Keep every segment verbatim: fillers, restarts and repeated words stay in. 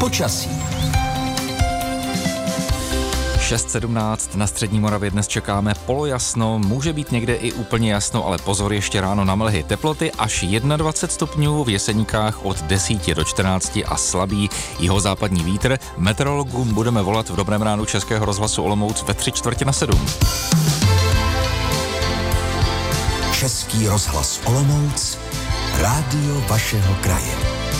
Počasí. šest sedmnáct na střední Moravě dnes čekáme polojasno, může být někde i úplně jasno, ale pozor, ještě ráno na mlhy. Teploty až dvacet jedna stupňů, v Jeseníkách od deset do čtrnácti a slabý jihozápadní vítr. Meteorologům budeme volat v dobrém ránu Českého rozhlasu Olomouc ve tři čtvrtě na sedm. Český rozhlas Olomouc, rádio vašeho kraje.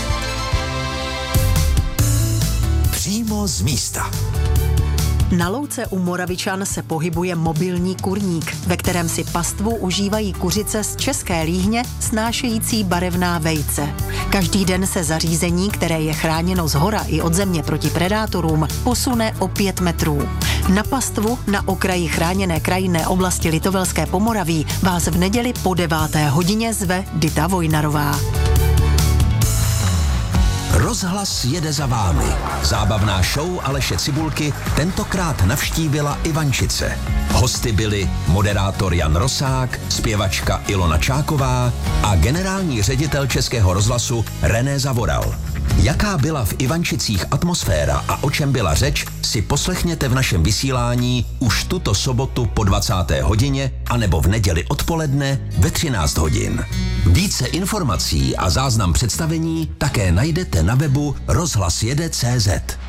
Přímo z místa. Na louce u Moravičan se pohybuje mobilní kurník, ve kterém si pastvu užívají kuřice z české líhně snášející barevná vejce. Každý den se zařízení, které je chráněno zhora i od země proti predátorům, posune o pět metrů. Na pastvu na okraji chráněné krajinné oblasti Litovelské Pomoraví vás v neděli po deváté hodině zve Dita Vojnarová. Rozhlas jede za vámi. Zábavná show Aleše Cibulky tentokrát navštívila Ivančice. Hosty byli moderátor Jan Rosák, zpěvačka Ilona Čáková a generální ředitel Českého rozhlasu René Zavoral. Jaká byla v Ivančicích atmosféra a o čem byla řeč, si poslechněte v našem vysílání už tuto sobotu po dvacáté hodině anebo v neděli odpoledne ve třináct hodin. Více informací a záznam představení také najdete na webu rozhlasjede tečka cé zet.